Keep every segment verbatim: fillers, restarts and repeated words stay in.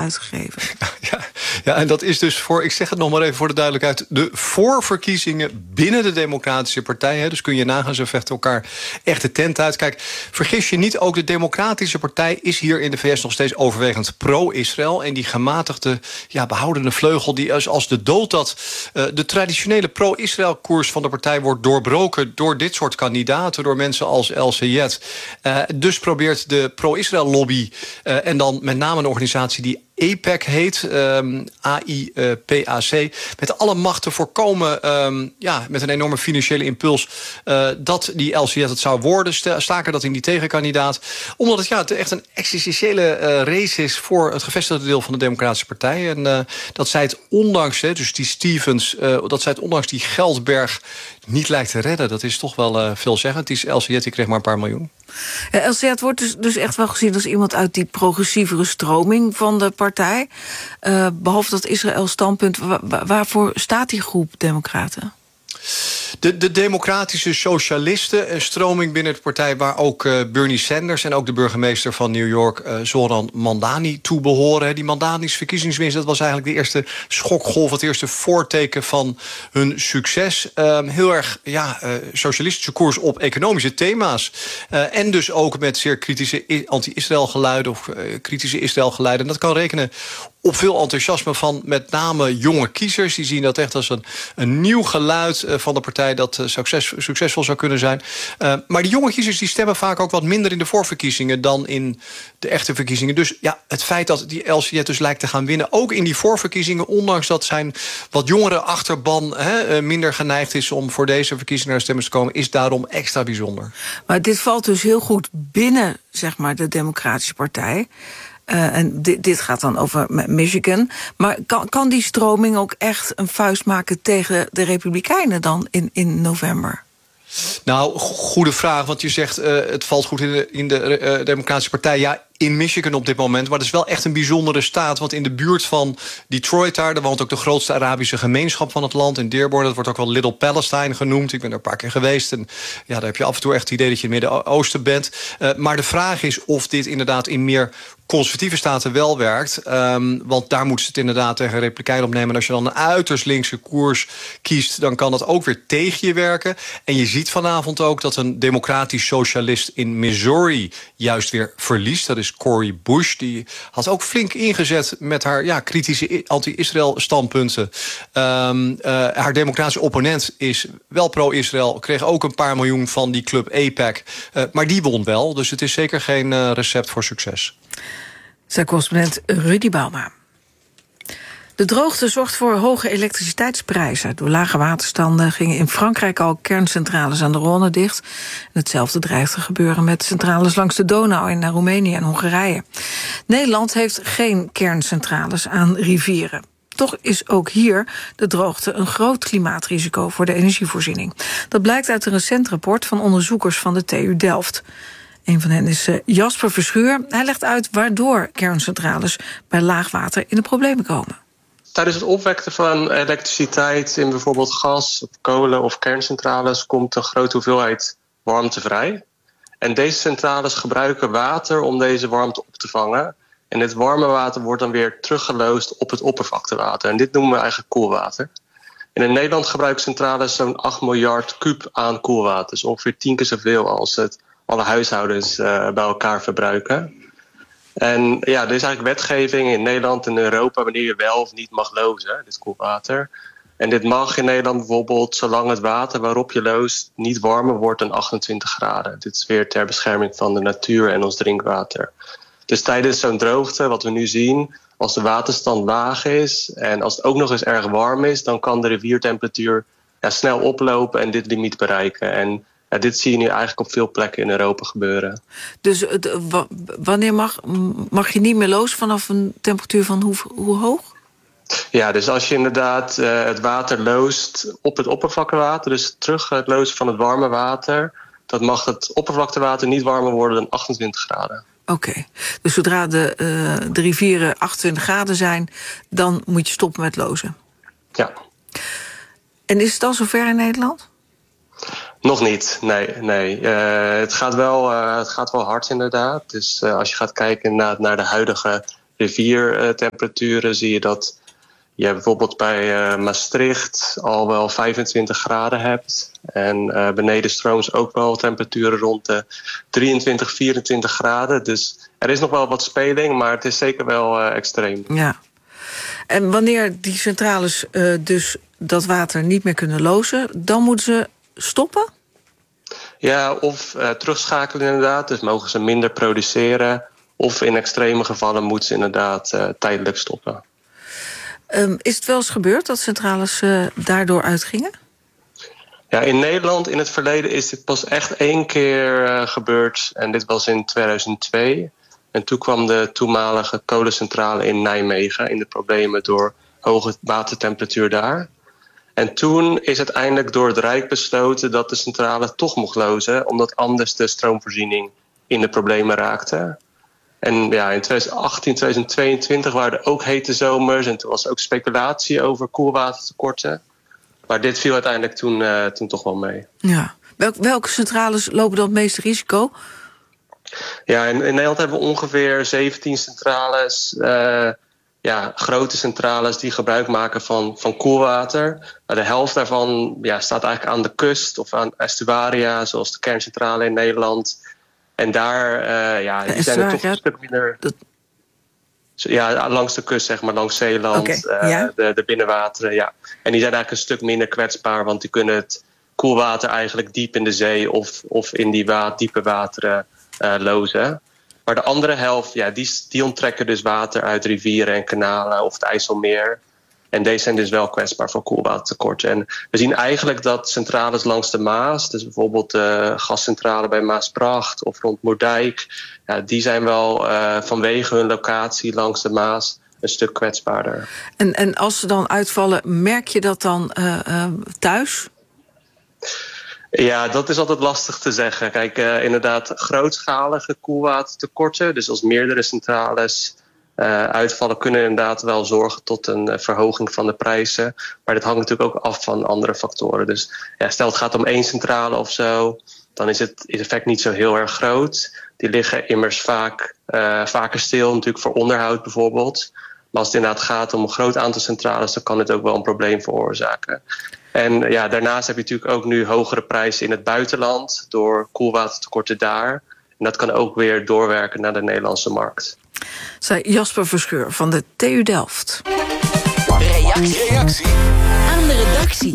uitgegeven. Ja, ja, en dat is dus voor, ik zeg het nog maar even voor de duidelijkheid, de voorverkiezingen binnen de Democratische Partij. Hè, dus kun je nagaan, ze vechten elkaar echt de tent uit. Kijk, vergis je niet, ook de Democratische Partij is hier in de V S nog steeds overwegend pro-Israël. En die gematigde, ja, behoudende vleugel, die als, als de dood dat uh, de traditionele pro-Israël-koers van de partij wordt doorbroken door dit soort kandidaten, door mensen als El Sayed. Uh, dus probeert de pro-Israël-lobby uh, en dan met name een organisatie die A I P A C heet, um, A I P A C, met alle macht te voorkomen, um, ja, met een enorme financiële impuls, uh, dat die L C S het zou worden, staken dat in die tegenkandidaat. Omdat het, ja, het echt een existentiële uh, race is voor het gevestigde deel van de Democratische Partij. En uh, dat zij het ondanks, hè, dus die Stevens, uh, dat zij het ondanks die geldberg niet lijkt te redden. Dat is toch wel uh, veelzeggend. Die L C S die kreeg maar een paar miljoen. Ja, L C S wordt dus, dus echt wel gezien als iemand uit die progressievere stroming van de partij. Uh, behalve dat Israël-standpunt, waar, waarvoor staat die groep democraten? De, de democratische socialisten, een stroming binnen de partij waar ook uh, Bernie Sanders en ook de burgemeester van New York, uh, Zoran Mandani, toe behoren. Die Mandani's verkiezingswinst, dat was eigenlijk de eerste schokgolf, het eerste voorteken van hun succes. Uh, heel erg, ja, uh, socialistische koers op economische thema's. Uh, en dus ook met zeer kritische anti-Israël geluiden of uh, kritische Israël geluiden. En dat kan rekenen op veel enthousiasme van met name jonge kiezers. Die zien dat echt als een, een nieuw geluid uh, van de partij dat uh, succes, succesvol zou kunnen zijn. Uh, maar die jonge kiezers die stemmen vaak ook wat minder in de voorverkiezingen dan in de echte verkiezingen. Dus ja, het feit dat die L C S dus lijkt te gaan winnen, ook in die voorverkiezingen, ondanks dat zijn wat jongere achterban hè, uh, minder geneigd is om voor deze verkiezingen naar de stemmers te komen, is daarom extra bijzonder. Maar dit valt dus heel goed binnen, zeg maar, de Democratische Partij. Uh, en dit, dit gaat dan over Michigan. Maar kan, kan die stroming ook echt een vuist maken tegen de Republikeinen dan in, in november? Nou, goede vraag, want je zegt uh, het valt goed in de, in de uh, Democratische Partij. Ja, in Michigan op dit moment, maar dat is wel echt een bijzondere staat, want in de buurt van Detroit daar, daar woont ook de grootste Arabische gemeenschap van het land, in Dearborn. Dat wordt ook wel Little Palestine genoemd. Ik ben er een paar keer geweest en ja, daar heb je af en toe echt het idee dat je in het Midden-Oosten bent. Uh, maar de vraag is of dit inderdaad in meer conservatieve staten wel werkt. Um, want daar moeten ze het inderdaad tegen Republikeinen opnemen. En als je dan een uiterst linkse koers kiest, dan kan dat ook weer tegen je werken. En je ziet vanavond ook dat een democratisch socialist in Missouri juist weer verliest. Dat is Cori Bush. Die had ook flink ingezet met haar ja, kritische anti-Israël standpunten. Um, uh, haar democratische opponent is wel pro-Israël. Kreeg ook een paar miljoen van die club A I P A C. Uh, maar die won wel. Dus het is zeker geen uh, recept voor succes. Zijn correspondent Rudy Bauma. De droogte zorgt voor hoge elektriciteitsprijzen. Door lage waterstanden gingen in Frankrijk al kerncentrales aan de Rhône dicht. En hetzelfde dreigt te gebeuren met centrales langs de Donau in Roemenië en Hongarije. Nederland heeft geen kerncentrales aan rivieren. Toch is ook hier de droogte een groot klimaatrisico voor de energievoorziening. Dat blijkt uit een recent rapport van onderzoekers van de T U Delft. Een van hen is Jasper Verschuur. Hij legt uit waardoor kerncentrales bij laagwater in de problemen komen. Tijdens het opwekken van elektriciteit in bijvoorbeeld gas, kolen of kerncentrales komt een grote hoeveelheid warmte vrij. En deze centrales gebruiken water om deze warmte op te vangen. En dit warme water wordt dan weer teruggeloosd op het oppervlaktewater. En dit noemen we eigenlijk koelwater. En in Nederland gebruiken centrales zo'n acht miljard kuub aan koelwater. Dus ongeveer tien keer zoveel als het alle huishoudens uh, bij elkaar verbruiken. En ja, er is eigenlijk wetgeving in Nederland en Europa wanneer je wel of niet mag lozen, dit koelwater. En dit mag in Nederland bijvoorbeeld zolang het water waarop je loost niet warmer wordt dan achtentwintig graden. Dit is weer ter bescherming van de natuur en ons drinkwater. Dus tijdens zo'n droogte, wat we nu zien, als de waterstand laag is en als het ook nog eens erg warm is, dan kan de riviertemperatuur ja, snel oplopen en dit limiet bereiken. En ja, dit zie je nu eigenlijk op veel plekken in Europa gebeuren. Dus de, w- wanneer mag, mag je niet meer lozen vanaf een temperatuur van hoe, hoe hoog? Ja, dus als je inderdaad uh, het water loost op het oppervlaktewater, dus terug het lozen van het warme water, dat mag het oppervlaktewater niet warmer worden dan achtentwintig graden. Oké, okay. Dus zodra de, uh, de rivieren achtentwintig graden zijn, dan moet je stoppen met lozen? Ja. En is het al zover in Nederland? Nog niet, nee. nee. Uh, het, gaat wel, uh, het gaat wel hard inderdaad. Dus uh, als je gaat kijken naar, naar de huidige riviertemperaturen zie je dat je bijvoorbeeld bij uh, Maastricht al wel vijfentwintig graden hebt. En uh, beneden strooms ook wel temperaturen rond de drieëntwintig, vierentwintig graden. Dus er is nog wel wat speling, maar het is zeker wel uh, extreem. Ja. En wanneer die centrales uh, dus dat water niet meer kunnen lozen, dan moeten ze stoppen? Ja, of uh, terugschakelen inderdaad. Dus mogen ze minder produceren. Of in extreme gevallen moeten ze inderdaad uh, tijdelijk stoppen. Um, is het wel eens gebeurd dat centrales uh, daardoor uitgingen? Ja, in Nederland in het verleden is dit pas echt één keer uh, gebeurd. En dit was in tweeduizend twee. En toen kwam de toenmalige kolencentrale in Nijmegen in de problemen door hoge watertemperatuur daar. En toen is uiteindelijk door het Rijk besloten dat de centrale toch mocht lozen, omdat anders de stroomvoorziening in de problemen raakte. En ja, in tweeduizend achttien, tweeduizend tweeëntwintig waren er ook hete zomers en toen was er ook speculatie over koelwatertekorten. Maar dit viel uiteindelijk toen, uh, toen toch wel mee. Ja. Welk, welke centrales lopen dan het meeste risico? Ja, in, in Nederland hebben we ongeveer zeventien centrales. Uh, ja, grote centrales die gebruik maken van, van koelwater. De helft daarvan ja, staat eigenlijk aan de kust of aan estuaria, zoals de kerncentrale in Nederland. En daar uh, ja, die zijn er toch een stuk minder. Dat... Ja, langs de kust, zeg maar, langs Zeeland, okay, ja. uh, de, de binnenwateren. Ja. En die zijn eigenlijk een stuk minder kwetsbaar, want die kunnen het koelwater eigenlijk diep in de zee of, of in die wa- diepe wateren uh, lozen. Maar de andere helft, ja, die, die onttrekken dus water uit rivieren en kanalen of het IJsselmeer. En deze zijn dus wel kwetsbaar voor koelwatertekorten. En we zien eigenlijk dat centrales langs de Maas, dus bijvoorbeeld de gascentrale bij Maasbracht of rond Moerdijk, ja, die zijn wel uh, vanwege hun locatie langs de Maas een stuk kwetsbaarder. En, en als ze dan uitvallen, merk je dat dan uh, uh, thuis? Ja, dat is altijd lastig te zeggen. Kijk, uh, inderdaad grootschalige koelwatertekorten, dus als meerdere centrales Uh, uitvallen kunnen inderdaad wel zorgen tot een uh, verhoging van de prijzen. Maar dat hangt natuurlijk ook af van andere factoren. Dus ja, stel het gaat om één centrale of zo, dan is het effect niet zo heel erg groot. Die liggen immers vaak uh, vaker stil, natuurlijk voor onderhoud bijvoorbeeld. Maar als het inderdaad gaat om een groot aantal centrales, dan kan het ook wel een probleem veroorzaken. En ja, daarnaast heb je natuurlijk ook nu hogere prijzen in het buitenland door koelwatertekorten daar. En dat kan ook weer doorwerken naar de Nederlandse markt. Zei Jasper Verscheur van de T U Delft. Reactie. Reactie aan de redactie.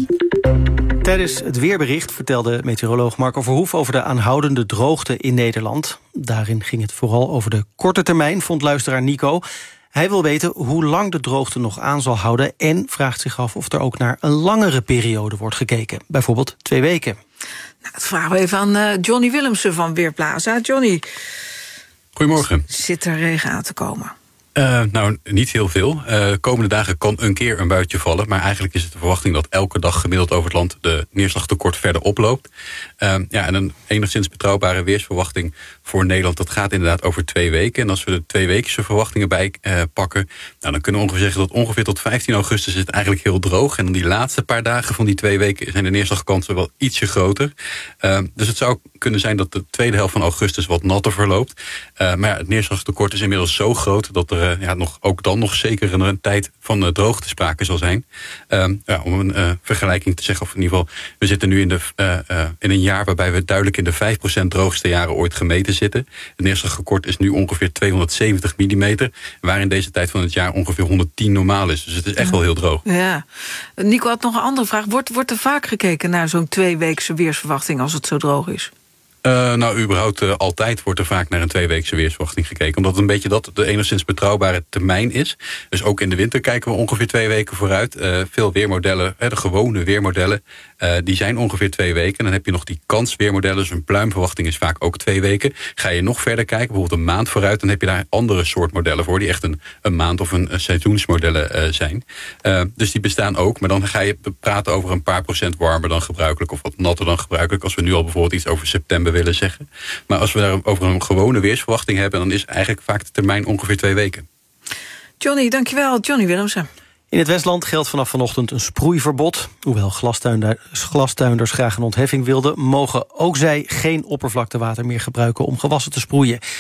Tijdens het weerbericht vertelde meteoroloog Marco Verhoef over de aanhoudende droogte in Nederland. Daarin ging het vooral over de korte termijn, vond luisteraar Nico. Hij wil weten hoe lang de droogte nog aan zal houden en vraagt zich af of er ook naar een langere periode wordt gekeken. Bijvoorbeeld twee weken. Nou, dat vragen we even aan uh, Johnny Willemsen van Weerplaza. Johnny, goedemorgen. Zit er regen aan te komen? Uh, nou, niet heel veel. Uh, komende dagen kan een keer een buitje vallen. Maar eigenlijk is het de verwachting dat elke dag gemiddeld over het land de neerslagtekort verder oploopt. Uh, ja, en een enigszins betrouwbare weersverwachting voor Nederland, dat gaat inderdaad over twee weken. En als we de tweeweekse verwachtingen bij uh, pakken, nou, dan kunnen we ongeveer zeggen dat ongeveer tot vijftien augustus is het eigenlijk heel droog. En dan die laatste paar dagen van die twee weken zijn de neerslagkansen wel ietsje groter. Uh, dus het zou kunnen zijn dat de tweede helft van augustus wat natter verloopt. Uh, maar ja, het neerslagtekort is inmiddels zo groot dat er uh, ja, nog, ook dan nog zeker een, een tijd van uh, droogte sprake zal zijn. Uh, ja, om een uh, vergelijking te zeggen, of in ieder geval, we zitten nu in, de, uh, uh, in een jaar waarbij we duidelijk in de vijf procent droogste jaren ooit gemeten zitten. Het neerslagtekort is nu ongeveer tweehonderdzeventig millimeter, waar in deze tijd van het jaar ongeveer honderdtien normaal is. Dus het is echt wel heel droog. Ja. Nico had nog een andere vraag. Wordt, wordt er vaak gekeken naar zo'n tweeweekse weersverwachting als het zo droog is? Uh, nou, überhaupt uh, altijd wordt er vaak naar een tweeweekse weersverwachting gekeken. Omdat het een beetje dat de enigszins betrouwbare termijn is. Dus ook in de winter kijken we ongeveer twee weken vooruit. Uh, veel weermodellen, uh, de gewone weermodellen, uh, die zijn ongeveer twee weken. Dan heb je nog die kansweermodellen. Dus een pluimverwachting is vaak ook twee weken. Ga je nog verder kijken, bijvoorbeeld een maand vooruit, dan heb je daar andere soort modellen voor, die echt een, een maand of een, een seizoensmodellen uh, zijn. Uh, dus die bestaan ook. Maar dan ga je praten over een paar procent warmer dan gebruikelijk, of wat natter dan gebruikelijk. Als we nu al bijvoorbeeld iets over september willen zeggen. Maar als we daar over een gewone weersverwachting hebben, dan is eigenlijk vaak de termijn ongeveer twee weken. Johnny, dankjewel. Johnny Willemsen. In het Westland geldt vanaf vanochtend een sproeiverbod. Hoewel glastuinders, glastuinders graag een ontheffing wilden, mogen ook zij geen oppervlaktewater meer gebruiken om gewassen te sproeien.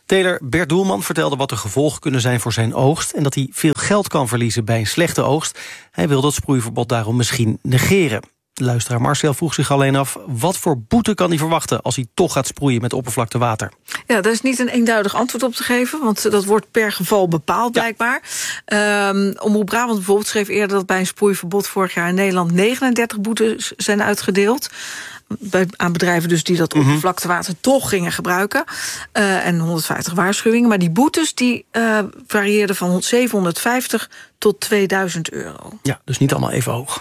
Teler Bert Doelman vertelde wat de gevolgen kunnen zijn voor zijn oogst en dat hij veel geld kan verliezen bij een slechte oogst. Hij wil dat sproeiverbod daarom misschien negeren. De luisteraar Marcel vroeg zich alleen af wat voor boete kan hij verwachten als hij toch gaat sproeien met oppervlaktewater. Ja, daar is niet een eenduidig antwoord op te geven, want dat wordt per geval bepaald blijkbaar. Ja. Um, Omroep Brabant bijvoorbeeld schreef eerder dat bij een sproeiverbod vorig jaar in Nederland negenendertig boetes zijn uitgedeeld. Bij, aan bedrijven dus die dat mm-hmm. oppervlaktewater toch gingen gebruiken. Uh, en honderdvijftig waarschuwingen. Maar die boetes die uh, varieerden van zevenhonderdvijftig tot tweeduizend euro. Ja, dus niet allemaal even hoog.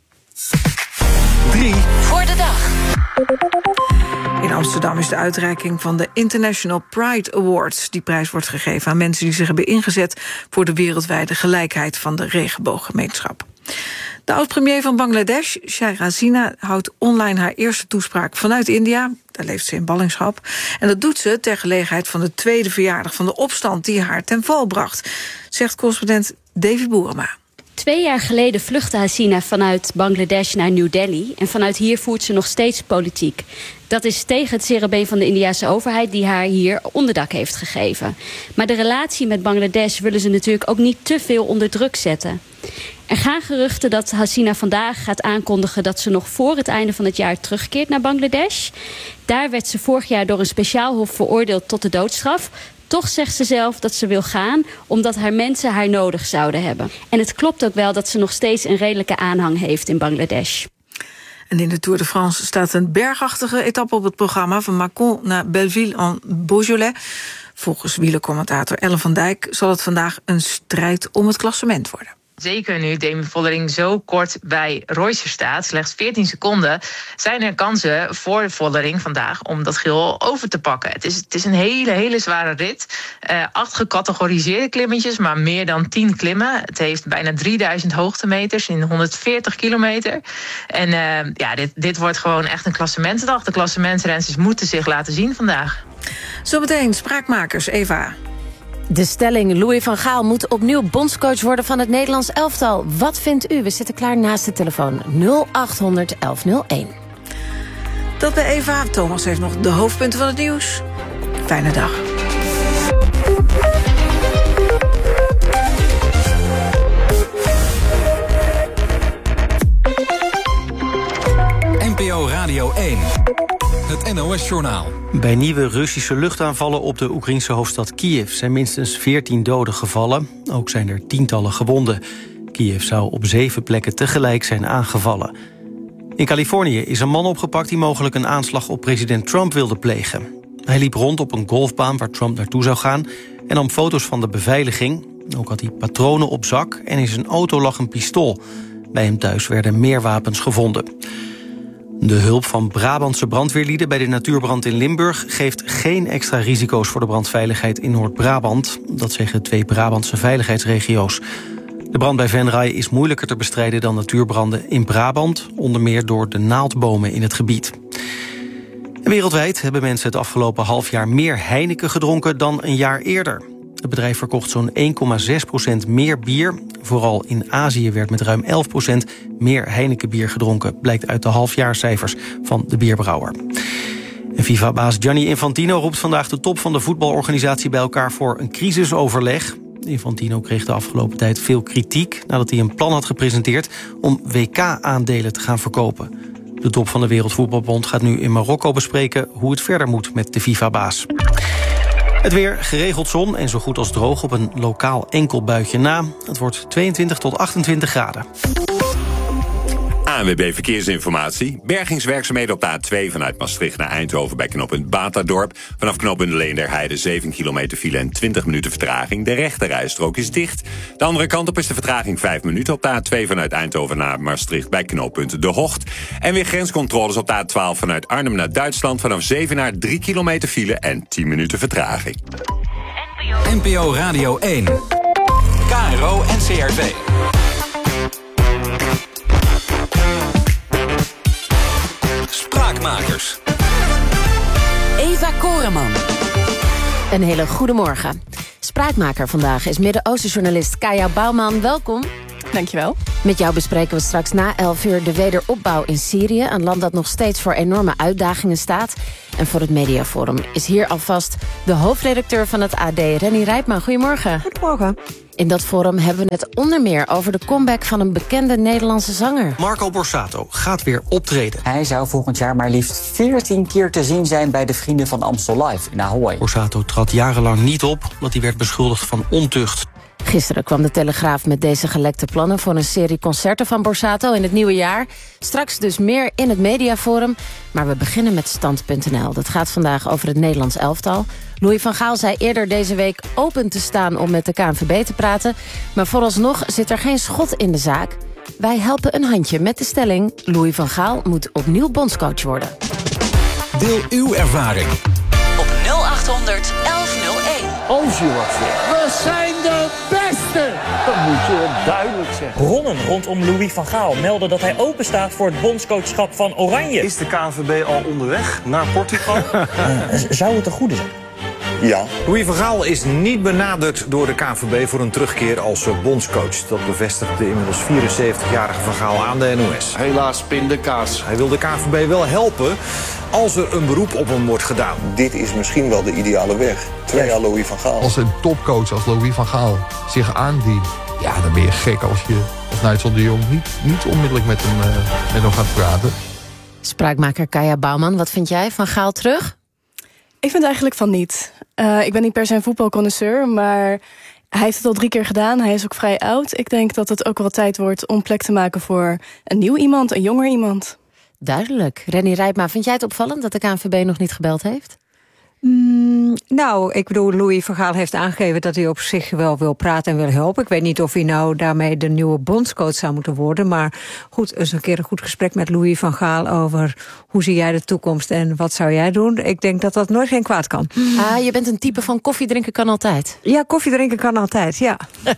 Drie voor de dag. In Amsterdam is de uitreiking van de International Pride Awards. Die prijs wordt gegeven aan mensen die zich hebben ingezet voor de wereldwijde gelijkheid van de regenbooggemeenschap. De oud-premier van Bangladesh, Sheikh Hasina, houdt online haar eerste toespraak vanuit India. Daar leeft ze in ballingschap. En dat doet ze ter gelegenheid van de tweede verjaardag van de opstand die haar ten val bracht, zegt correspondent Davy Boerema. Twee jaar geleden vluchtte Hasina vanuit Bangladesh naar New Delhi. En vanuit hier voert ze nog steeds politiek. Dat is tegen het zere been van de Indiase overheid die haar hier onderdak heeft gegeven. Maar de relatie met Bangladesh willen ze natuurlijk ook niet te veel onder druk zetten. Er gaan geruchten dat Hasina vandaag gaat aankondigen dat ze nog voor het einde van het jaar terugkeert naar Bangladesh. Daar werd ze vorig jaar door een speciaal hof veroordeeld tot de doodstraf. Toch zegt ze zelf dat ze wil gaan omdat haar mensen haar nodig zouden hebben. En het klopt ook wel dat ze nog steeds een redelijke aanhang heeft in Bangladesh. En in de Tour de France staat een bergachtige etappe op het programma van Mâcon naar Belleville-en-Beaujolais. Volgens wielercommentator Ellen van Dijk zal het vandaag een strijd om het klassement worden. Zeker nu Demi Vollering zo kort bij Reusser staat, slechts veertien seconden... zijn er kansen voor Vollering vandaag om dat geel over te pakken. Het is, het is een hele, hele zware rit. Uh, acht gecategoriseerde klimmetjes, maar meer dan tien klimmen. Het heeft bijna drieduizend hoogtemeters in honderdveertig kilometer. En uh, ja, dit, dit wordt gewoon echt een klassementsdag. De klassementsrenners moeten zich laten zien vandaag. Zometeen Spraakmakers, Eva. De stelling Louis van Gaal moet opnieuw bondscoach worden van het Nederlands elftal. Wat vindt u? We zitten klaar naast de telefoon nul acht honderd elf nul één. Dat bij Eva. Thomas heeft nog de hoofdpunten van het nieuws. Fijne dag. N P O Radio één. Het N O S-journaal. Bij nieuwe Russische luchtaanvallen op de Oekraïnse hoofdstad Kiev zijn minstens veertien doden gevallen. Ook zijn er tientallen gewonden. Kiev zou op zeven plekken tegelijk zijn aangevallen. In Californië is een man opgepakt die mogelijk een aanslag op president Trump wilde plegen. Hij liep rond op een golfbaan waar Trump naartoe zou gaan en nam foto's van de beveiliging. Ook had hij patronen op zak en in zijn auto lag een pistool. Bij hem thuis werden meer wapens gevonden. De hulp van Brabantse brandweerlieden bij de natuurbrand in Limburg geeft geen extra risico's voor de brandveiligheid in Noord-Brabant. Dat zeggen twee Brabantse veiligheidsregio's. De brand bij Venray is moeilijker te bestrijden dan natuurbranden in Brabant, onder meer door de naaldbomen in het gebied. En wereldwijd hebben mensen het afgelopen half jaar meer Heineken gedronken dan een jaar eerder. Het bedrijf verkocht zo'n één komma zes procent meer bier. Vooral in Azië werd met ruim elf procent meer Heineken-bier gedronken, blijkt uit de halfjaarcijfers van de bierbrouwer. En FIFA-baas Gianni Infantino roept vandaag de top van de voetbalorganisatie bij elkaar voor een crisisoverleg. Infantino kreeg de afgelopen tijd veel kritiek nadat hij een plan had gepresenteerd om W K-aandelen te gaan verkopen. De top van de Wereldvoetbalbond gaat nu in Marokko bespreken hoe het verder moet met de FIFA-baas. Het weer, geregeld zon en zo goed als droog op een lokaal enkel buitje na. Het wordt tweeëntwintig tot achtentwintig graden. A N W B Verkeersinformatie. Bergingswerkzaamheden op de A twee vanuit Maastricht naar Eindhoven bij knooppunt Batadorp. Vanaf knooppunt Leenderheide zeven kilometer file en twintig minuten vertraging. De rechterrijstrook is dicht. De andere kant op is de vertraging vijf minuten op de A twee vanuit Eindhoven naar Maastricht bij knooppunt De Hocht. En weer grenscontroles op de A twaalf vanuit Arnhem naar Duitsland. Vanaf Zevenaar drie kilometer file en tien minuten vertraging. N P O Radio één. K R O en C R V. Spraakmakers. Eva Koreman. Een hele goede morgen. Spraakmaker vandaag is Midden-Oosten-journalist Kaya Bouwman. Welkom. Dankjewel. Met jou bespreken we straks na elf uur de wederopbouw in Syrië. Een land dat nog steeds voor enorme uitdagingen staat. En voor het Mediaforum is hier alvast de hoofdredacteur van het A D, Renny Rijpma. Goedemorgen. Goedemorgen. In dat forum hebben we het onder meer over de comeback van een bekende Nederlandse zanger. Marco Borsato gaat weer optreden. Hij zou volgend jaar maar liefst veertien keer te zien zijn bij de Vrienden van Amstel Live in Ahoy. Borsato trad jarenlang niet op, omdat hij werd beschuldigd van ontucht. Gisteren kwam de Telegraaf met deze gelekte plannen voor een serie concerten van Borsato in het nieuwe jaar. Straks dus meer in het Mediaforum. Maar we beginnen met stand punt n l. Dat gaat vandaag over het Nederlands elftal. Louis van Gaal zei eerder deze week open te staan om met de K N V B te praten. Maar vooralsnog zit er geen schot in de zaak. Wij helpen een handje met de stelling: Louis van Gaal moet opnieuw bondscoach worden. Deel uw ervaring op nul acht honderd elf nul één. Als je wat vindt. We zijn de beste! Dat moet je duidelijk zeggen. Bronnen rondom Louis van Gaal melden dat hij openstaat voor het bondscoachschap van Oranje. Is de K N V B al onderweg naar Portugal? uh, zou het een goede zijn? Ja. Louis van Gaal is niet benaderd door de K N V B voor een terugkeer als bondscoach. Dat bevestigt de inmiddels vierenzeventigjarige Van Gaal aan de N O S. Helaas pindakaas. Hij wil de K N V B wel helpen als er een beroep op hem wordt gedaan. Dit is misschien wel de ideale weg. Twee jaar Louis van Gaal. Als een topcoach als Louis van Gaal zich aandient, ja, dan ben je gek als je als Nigel de Jong niet, niet onmiddellijk met hem, uh, met hem gaat praten. Spraakmaker Kaya Bouwman, wat vind jij? Van Gaal terug? Ik vind eigenlijk van niet. Uh, ik ben niet per se een voetbalconnoisseur, maar hij heeft het al drie keer gedaan. Hij is ook vrij oud. Ik denk dat het ook wel tijd wordt om plek te maken voor een nieuw iemand, een jonger iemand. Duidelijk. Renny Rijpma, vind jij het opvallend dat de K N V B nog niet gebeld heeft? Mm, nou, ik bedoel, Louis van Gaal heeft aangegeven dat hij op zich wel wil praten en wil helpen. Ik weet niet of hij nou daarmee de nieuwe bondscoach zou moeten worden. Maar goed, eens een keer een goed gesprek met Louis van Gaal over hoe zie jij de toekomst en wat zou jij doen. Ik denk dat dat nooit geen kwaad kan. Ah, je bent een type van koffie drinken kan altijd. Ja, koffie drinken kan altijd, ja.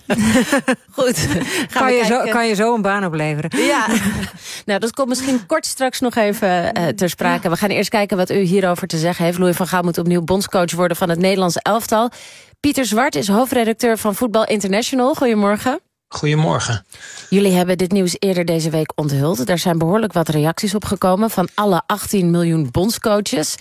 Goed. Gaan kan, we je zo, kijken. kan je zo een baan opleveren. Ja. Nou, dat komt misschien kort straks nog even uh, ter sprake. We gaan eerst kijken wat u hierover te zeggen heeft. Louis van Gaal moet opnieuw bondscoach worden van het Nederlandse elftal. Pieter Zwart is hoofdredacteur van Voetbal International. Goedemorgen. Goedemorgen. Jullie hebben dit nieuws eerder deze week onthuld. Daar zijn behoorlijk wat reacties op gekomen van alle achttien miljoen bondscoaches.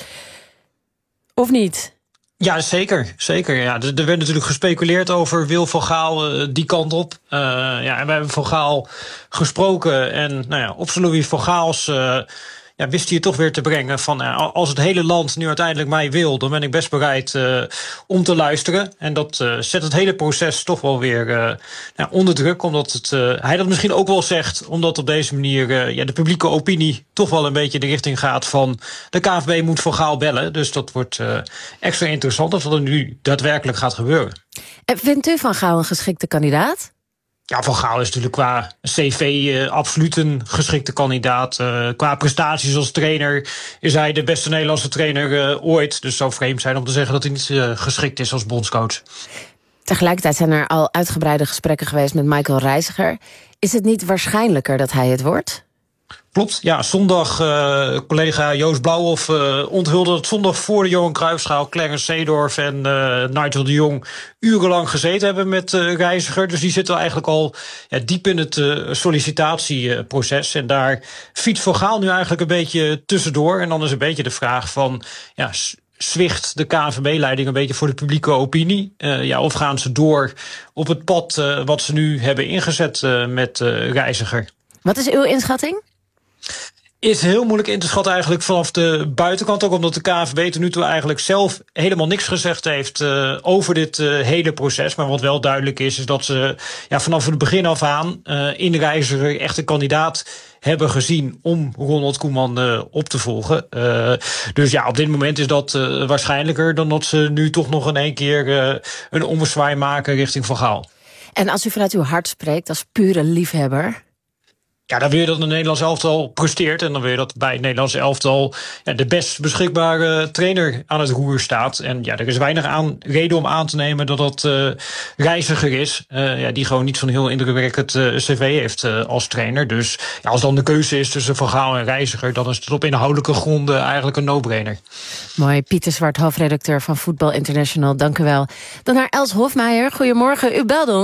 Of niet? Ja, zeker. zeker. Ja, er, er werd natuurlijk gespeculeerd over wil Van Gaal uh, die kant op. Uh, ja, en we hebben Van Gaal gesproken. En nou ja, op zijn Louis van Gaals uh, ja, wist hij het toch weer te brengen van uh, als het hele land nu uiteindelijk mij wil, dan ben ik best bereid uh, om te luisteren. En dat uh, zet het hele proces toch wel weer uh, nou, onder druk. Omdat het, uh, hij dat misschien ook wel zegt, omdat op deze manier uh, ja, de publieke opinie toch wel een beetje de richting gaat van de K N V B moet Van Gaal bellen. Dus dat wordt uh, extra interessant of dat er nu daadwerkelijk gaat gebeuren. En vindt u Van Gaal een geschikte kandidaat? Ja, Van Gaal is natuurlijk qua cv uh, absoluut een geschikte kandidaat. Uh, qua prestaties als trainer is hij de beste Nederlandse trainer uh, ooit. Dus het zou vreemd zijn om te zeggen dat hij niet uh, geschikt is als bondscoach. Tegelijkertijd zijn er al uitgebreide gesprekken geweest met Michael Reiziger. Is het niet waarschijnlijker dat hij het wordt? Klopt, ja, zondag uh, collega Joost Blauwhof uh, onthulde dat zondag voor de Johan Cruijffschaal Clarence Seedorf en uh, Nigel de Jong urenlang gezeten hebben met uh, Reiziger. Dus die zitten eigenlijk al ja, diep in het uh, sollicitatieproces. En daar fietst Van Gaal nu eigenlijk een beetje tussendoor. En dan is een beetje de vraag van ja, zwicht de K N V B-leiding een beetje voor de publieke opinie? Uh, ja, of gaan ze door op het pad uh, wat ze nu hebben ingezet uh, met uh, Reiziger? Wat is uw inschatting? Is heel moeilijk in te schatten eigenlijk vanaf de buitenkant. Ook omdat de K N V B tot nu toe eigenlijk zelf helemaal niks gezegd heeft uh, over dit uh, hele proces. Maar wat wel duidelijk is, is dat ze ja, vanaf het begin af aan uh, in de Reiziger echt een kandidaat hebben gezien om Ronald Koeman uh, op te volgen. Uh, dus ja, op dit moment is dat uh, waarschijnlijker dan dat ze nu toch nog in één keer uh, een ommezwaai maken richting Van Gaal. En als u vanuit uw hart spreekt als pure liefhebber, ja, dan wil je dat een Nederlands elftal presteert. En dan wil je dat bij het Nederlands elftal ja, de best beschikbare trainer aan het roer staat. En ja, er is weinig aan, reden om aan te nemen dat dat uh, Reiziger is. Uh, ja, die gewoon niet zo'n heel indrukwekkend uh, cv heeft uh, als trainer. Dus ja, als dan de keuze is tussen Van Gaal en Reiziger, dan is het op inhoudelijke gronden eigenlijk een no-brainer. Mooi, Pieter Zwart, hoofdredacteur van Voetbal International, dank u wel. Dan naar Els Hofmeijer, goedemorgen, u belde ons.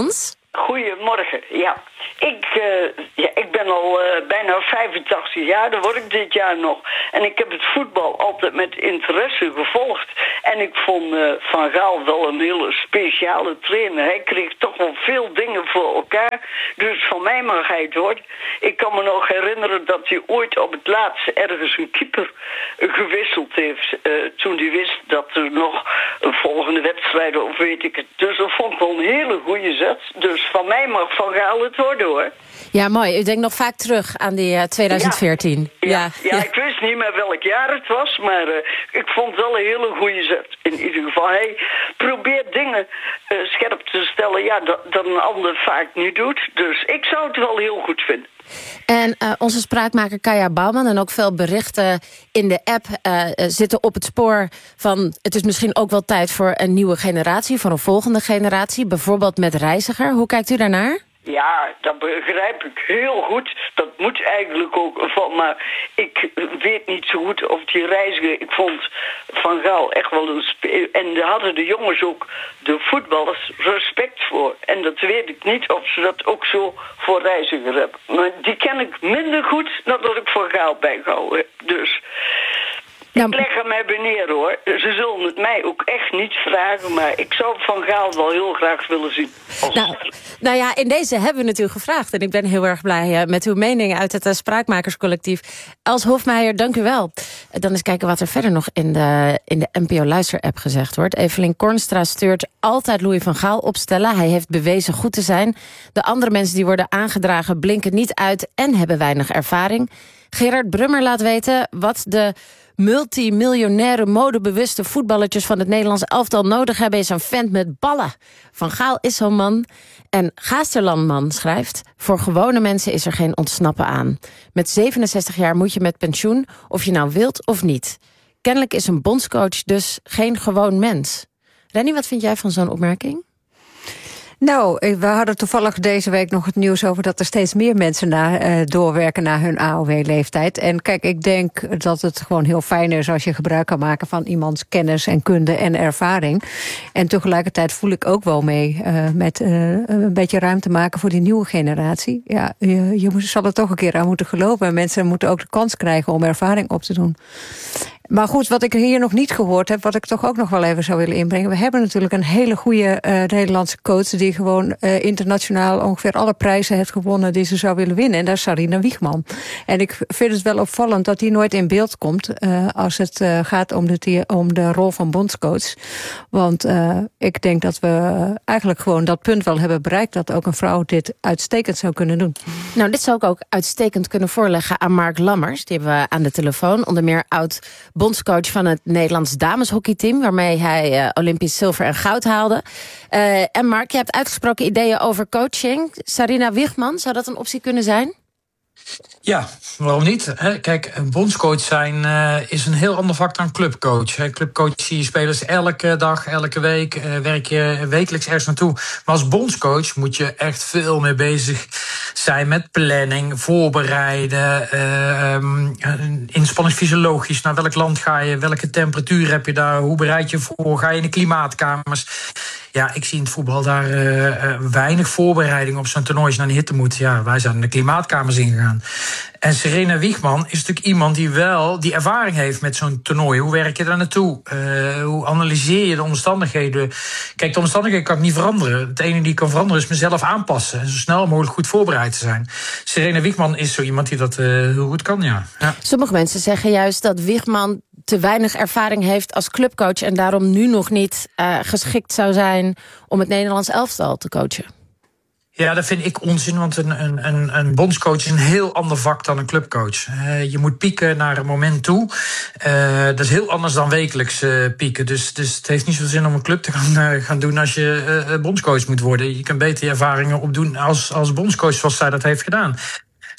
Goedemorgen, ja. Ik, uh, ja, ik ben al uh, bijna vijfentachtig jaar, dat word ik dit jaar nog. En ik heb het voetbal altijd met interesse gevolgd. En ik vond uh, Van Gaal wel een hele speciale trainer. Hij kreeg toch wel veel dingen voor elkaar. Dus van mij mag hij het hoor. Ik kan me nog herinneren dat hij ooit op het laatste ergens een keeper uh, gewisseld heeft. Uh, toen hij wist dat er nog een volgende wedstrijd of weet ik het. Dus dat vond ik wel een hele goede zet. Dus van mij mag Van Gaal het worden hoor. Ja, mooi. U denkt nog vaak terug aan die uh, twintig veertien. Ja, ja. Ja, ja, ik wist niet meer welk jaar het was, maar uh, ik vond het wel een hele goede zet. In ieder geval, hij probeert dingen uh, scherp te stellen, ja, dat, dat een ander vaak niet doet. Dus ik zou het wel heel goed vinden. En uh, onze spraakmaker Kaya Bouwman en ook veel berichten in de app uh, zitten op het spoor van het is misschien ook wel tijd voor een nieuwe generatie, voor een volgende generatie, bijvoorbeeld met Reiziger. Hoe kijkt u daarnaar? Ja, dat begrijp ik heel goed. Dat moet eigenlijk ook van. Maar ik weet niet zo goed of die Reiziger. Ik vond Van Gaal echt wel een spe- en daar hadden de jongens ook, de voetballers, respect voor. En dat weet ik niet of ze dat ook zo voor Reiziger hebben. Maar die ken ik minder goed dan dat ik Van Gaal bijgehouden heb. Dus nou, ik leg hem bij neer hoor. Ze zullen het mij ook echt niet vragen, maar ik zou Van Gaal wel heel graag willen zien. Nou, nou ja, in deze hebben we natuurlijk gevraagd. En ik ben heel erg blij uh, met uw meningen uit het uh, Spraakmakerscollectief. Els Hofmeijer, dank u wel. Uh, dan eens kijken wat er verder nog in de, in de N P O-luister-app gezegd wordt. Evelien Kornstra stuurt altijd Louis van Gaal opstellen. Hij heeft bewezen goed te zijn. De andere mensen die worden aangedragen blinken niet uit en hebben weinig ervaring. Gerard Brummer laat weten wat de multimiljonaire modebewuste voetballertjes van het Nederlands elftal nodig hebben is een vent met ballen. Van Gaal is zo'n man. En Gaasterlandman schrijft: voor gewone mensen is er geen ontsnappen aan. Met zevenenzestig jaar moet je met pensioen, of je nou wilt of niet. Kennelijk is een bondscoach dus geen gewoon mens. Renny, wat vind jij van zo'n opmerking? Nou, we hadden toevallig deze week nog het nieuws over dat er steeds meer mensen na, uh, doorwerken naar hun A O W-leeftijd. En kijk, ik denk dat het gewoon heel fijn is als je gebruik kan maken van iemands kennis en kunde en ervaring. En tegelijkertijd voel ik ook wel mee uh, met uh, een beetje ruimte maken voor die nieuwe generatie. Ja, je, je zal er toch een keer aan moeten geloven. En mensen moeten ook de kans krijgen om ervaring op te doen. Maar goed, wat ik hier nog niet gehoord heb, wat ik toch ook nog wel even zou willen inbrengen. We hebben natuurlijk een hele goede uh, Nederlandse coach die gewoon uh, internationaal ongeveer alle prijzen heeft gewonnen die ze zou willen winnen. En dat is Sarina Wiegman. En ik vind het wel opvallend dat die nooit in beeld komt uh, als het uh, gaat om de, om de rol van bondscoach. Want uh, ik denk dat we eigenlijk gewoon dat punt wel hebben bereikt dat ook een vrouw dit uitstekend zou kunnen doen. Nou, dit zou ik ook uitstekend kunnen voorleggen aan Mark Lammers. Die hebben we aan de telefoon, onder meer oud bondscoach van het Nederlands dameshockeyteam, waarmee hij uh, Olympisch zilver en goud haalde. Uh, en Mark, je hebt uitgesproken ideeën over coaching. Sarina Wiegman, zou dat een optie kunnen zijn? Ja, waarom niet? Kijk, een bondscoach zijn uh, is een heel ander vak dan clubcoach. Clubcoach zie je spelers elke dag, elke week, uh, werk je wekelijks ergens naartoe. Maar als bondscoach moet je echt veel meer bezig zijn met planning, voorbereiden, uh, um, inspanningsfysiologisch. Naar welk land ga je, welke temperatuur heb je daar, hoe bereid je voor, ga je in de klimaatkamers? Ja, ik zie in het voetbal daar uh, uh, weinig voorbereiding op zo'n toernooi als je naar de hitte moet. Ja, wij zijn in de klimaatkamers ingegaan. En Sarina Wiegman is natuurlijk iemand die wel die ervaring heeft met zo'n toernooi. Hoe werk je daar naartoe? Uh, hoe analyseer je de omstandigheden? Kijk, de omstandigheden kan ik niet veranderen. Het enige die ik kan veranderen is mezelf aanpassen. En zo snel mogelijk goed voorbereid te zijn. Sarina Wiegman is zo iemand die dat uh, heel goed kan, ja. ja. Sommige mensen zeggen juist dat Wiegman te weinig ervaring heeft als clubcoach en daarom nu nog niet uh, geschikt zou zijn om het Nederlands elftal te coachen. Ja, dat vind ik onzin, want een, een, een bondscoach is een heel ander vak dan een clubcoach. Uh, je moet pieken naar een moment toe. Uh, dat is heel anders dan wekelijks uh, pieken. Dus, dus het heeft niet zoveel zin om een club te gaan, uh, gaan doen als je uh, bondscoach moet worden. Je kan beter je ervaringen opdoen als, als bondscoach zoals zij dat heeft gedaan.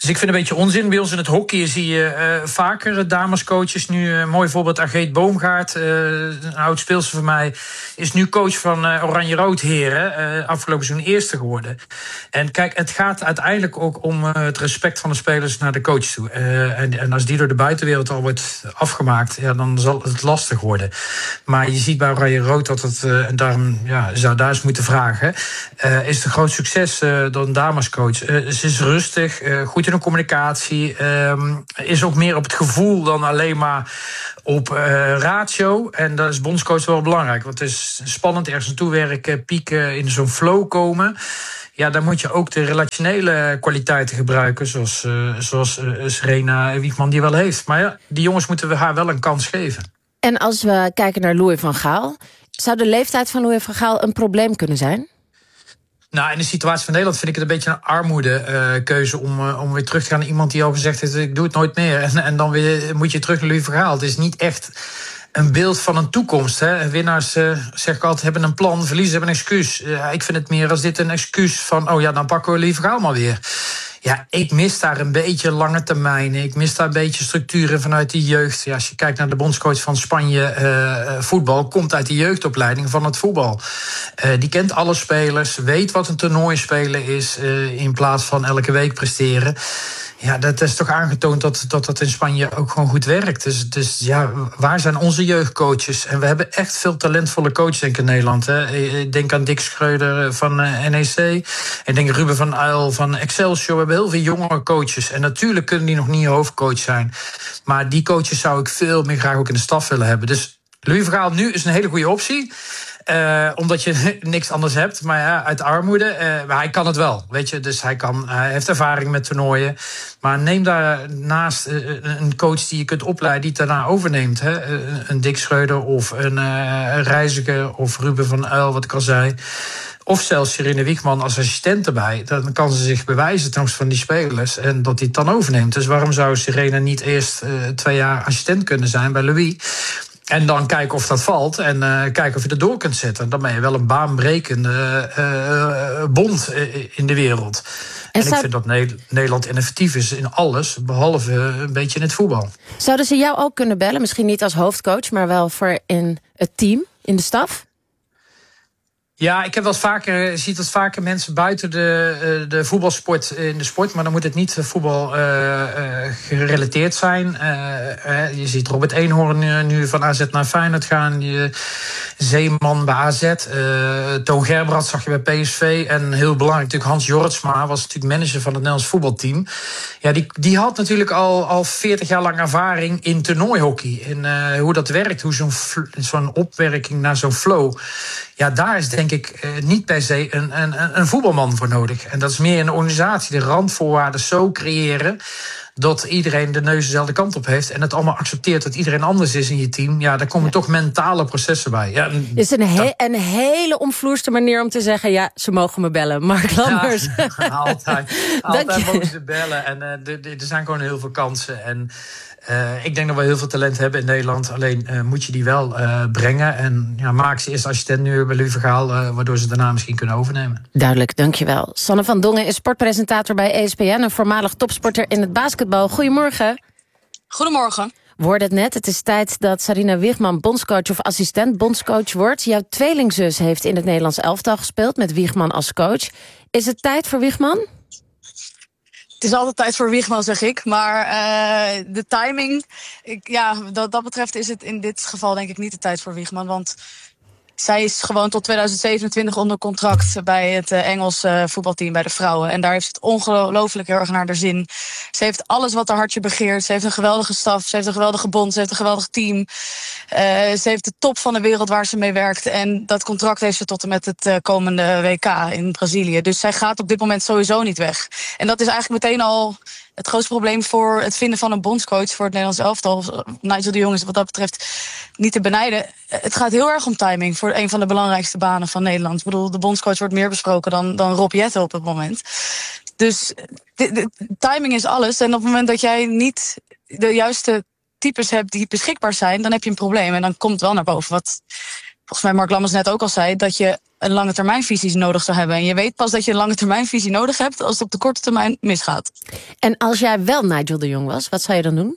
Dus ik vind het een beetje onzin. Bij ons in het hockey zie je uh, vaker damescoaches. Nu een uh, mooi voorbeeld, Ageet Boomgaard, uh, een oud speelster van mij, is nu coach van uh, Oranje-Rood Heren. Uh, afgelopen seizoen eerste geworden. En kijk, het gaat uiteindelijk ook om uh, het respect van de spelers naar de coach toe. Uh, en, en als die door de buitenwereld al wordt afgemaakt, ja, dan zal het lastig worden. Maar je ziet bij Oranje-Rood dat het, uh, en daarom ja, zou daar eens moeten vragen, uh, is het een groot succes uh, door een damescoach. Uh, ze is rustig, uh, goed in de communicatie, uh, is ook meer op het gevoel dan alleen maar op uh, ratio. En dat is bondscoach wel belangrijk, want het is spannend ergens naartoe werken, pieken, in zo'n flow komen. Ja, dan moet je ook de relationele kwaliteiten gebruiken, zoals, uh, zoals uh, Serena Wiegman die wel heeft. Maar ja, die jongens moeten we haar wel een kans geven. En als we kijken naar Louis van Gaal, zou de leeftijd van Louis van Gaal een probleem kunnen zijn? Nou, in de situatie van Nederland vind ik het een beetje een armoedekeuze uh, om, uh, om weer terug te gaan naar iemand die al gezegd heeft, ik doe het nooit meer. En, en dan weer moet je terug naar Louis van Gaal. Het is niet echt een beeld van een toekomst. Hè. Winnaars, uh, zeg ik altijd, hebben een plan, verliezers hebben een excuus. Uh, ik vind het meer als dit een excuus van, oh ja, dan pakken we Louis van Gaal maar weer. Ja, ik mis daar een beetje lange termijn. Ik mis daar een beetje structuren vanuit de jeugd. Ja, als je kijkt naar de bondscoach van Spanje, uh, voetbal, komt uit de jeugdopleiding van het voetbal. Uh, die kent alle spelers, weet wat een toernooi spelen is, uh, in plaats van elke week presteren. Ja, dat is toch aangetoond dat, dat dat in Spanje ook gewoon goed werkt. Dus, dus ja, waar zijn onze jeugdcoaches? En we hebben echt veel talentvolle coaches denk ik, in Nederland. Hè. Ik denk aan Dick Schreuder van uh, N E C. Ik denk Ruben van Uyl van Excelsior. We hebben heel veel jongere coaches. En natuurlijk kunnen die nog niet hoofdcoach zijn. Maar die coaches zou ik veel meer graag ook in de staf willen hebben. Dus Louis van Gaal nu is een hele goede optie. Uh, omdat je niks anders hebt, maar ja, uit armoede. Uh, maar hij kan het wel, weet je. Dus hij, kan, hij heeft ervaring met toernooien. Maar neem daarnaast uh, een coach die je kunt opleiden, die het daarna overneemt. Hè? Uh, een Dick Schreuder of een uh, Reiziger of Ruben van Uyl, wat ik al zei. Of zelfs Serena Wiegman als assistent erbij. Dan kan ze zich bewijzen ten opzichte van die spelers. En dat hij het dan overneemt. Dus waarom zou Serena niet eerst uh, twee jaar assistent kunnen zijn bij Louis? En dan kijken of dat valt en uh, kijken of je er door kunt zetten. Dan ben je wel een baanbrekende uh, bond in de wereld. En, en ik vind dat Nederland innovatief is in alles, behalve een beetje in het voetbal. Zouden ze jou ook kunnen bellen? Misschien niet als hoofdcoach, maar wel voor in het team, in de staf? Ja, ik heb wel vaker, ziet dat vaker mensen buiten de, de voetbalsport in de sport, maar dan moet het niet voetbal uh, uh, gerelateerd zijn. Uh, uh, je ziet Robert Eenhoorn nu, nu van A Z naar Feyenoord gaan, je Zeeman bij A Z, uh, Toon Gerbrandt zag je bij P S V en heel belangrijk natuurlijk Hans Jorritsma was natuurlijk manager van het Nederlands voetbalteam. Ja, die, die had natuurlijk al, al veertig jaar lang ervaring in toernooihockey en uh, hoe dat werkt, hoe zo'n, zo'n opwerking naar zo'n flow. Ja, daar is denk ik uh, niet per se een, een, een voetbalman voor nodig. En dat is meer een organisatie, de randvoorwaarden zo creëren dat iedereen de neus dezelfde kant op heeft en het allemaal accepteert dat iedereen anders is in je team. Ja, daar komen ja. toch mentale processen bij. Ja, het is een, he- een hele omvloerste manier om te zeggen, ja, ze mogen me bellen. Mark Lammers. Ja, altijd. Altijd mogen ze bellen. En uh, er zijn gewoon heel veel kansen. En Uh, ik denk dat we heel veel talent hebben in Nederland. Alleen uh, moet je die wel uh, brengen. En ja, maak ze eerst assistent nu bij Louis van Gaal, uh, waardoor ze daarna misschien kunnen overnemen. Duidelijk, dankjewel. Sanne van Dongen is sportpresentator bij E S P N... en voormalig topsporter in het basketbal. Goedemorgen. Goedemorgen. We hoorden het net, het is tijd dat Sarina Wiegman bondscoach of assistent bondscoach wordt. Jouw tweelingzus heeft in het Nederlands elftal gespeeld met Wiegman als coach. Is het tijd voor Wiegman? Het is altijd tijd voor Wiegman, zeg ik. Maar uh, de timing, ik, ja, dat, dat betreft is het in dit geval denk ik niet de tijd voor Wiegman. Want zij is gewoon tot tweeduizend zevenentwintig onder contract bij het uh, Engels uh, voetbalteam, bij de vrouwen. En daar heeft ze het ongelooflijk heel erg naar haar zin. Ze heeft alles wat haar hartje begeert. Ze heeft een geweldige staf, ze heeft een geweldige bond, ze heeft een geweldig team. Uh, ze heeft de top van de wereld waar ze mee werkt. En dat contract heeft ze tot en met het uh, komende W K in Brazilië. Dus zij gaat op dit moment sowieso niet weg. En dat is eigenlijk meteen al het grootste probleem voor het vinden van een bondscoach voor het Nederlands elftal. Nigel de Jong is wat dat betreft niet te benijden. Het gaat heel erg om timing voor een van de belangrijkste banen van Nederland. Ik bedoel, de bondscoach wordt meer besproken dan, dan Rob Jetten op het moment. Dus de, de, timing is alles. En op het moment dat jij niet de juiste types hebt die beschikbaar zijn, dan heb je een probleem. En dan komt het wel naar boven wat, volgens mij Mark Lammers net ook al zei, dat je een lange termijnvisie nodig zou hebben. En je weet pas dat je een lange termijnvisie nodig hebt als het op de korte termijn misgaat. En als jij wel Nigel de Jong was, wat zou je dan doen?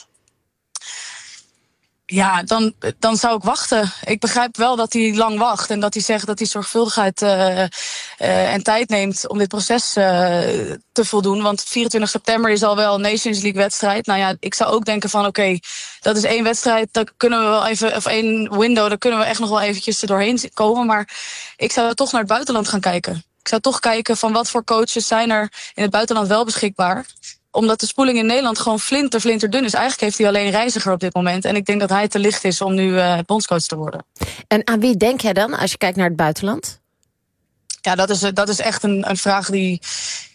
Ja, dan, dan zou ik wachten. Ik begrijp wel dat hij lang wacht en dat hij zegt dat hij zorgvuldigheid uh, uh, en tijd neemt om dit proces uh, te voldoen. Want vierentwintig september is al wel een Nations League wedstrijd. Nou ja, ik zou ook denken van oké, okay, dat is één wedstrijd, daar kunnen we wel even, of één window, daar kunnen we echt nog wel eventjes er doorheen komen. Maar ik zou toch naar het buitenland gaan kijken. Ik zou toch kijken van wat voor coaches zijn er in het buitenland wel beschikbaar. Omdat de spoeling in Nederland gewoon flinter, flinter dun is. Eigenlijk heeft hij alleen Reiziger op dit moment. En ik denk dat hij te licht is om nu uh, bondscoach te worden. En aan wie denk jij dan als je kijkt naar het buitenland? Ja, dat is, dat is echt een, een vraag die,